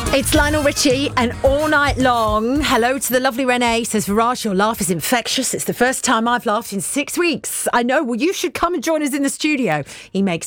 It's Lionel Richie and All Night Long. Hello to the lovely Renee. Says, Viraj, your laugh is infectious. It's the first time I've laughed in 6 weeks. I know. Well, you should come and join us in the studio. He makes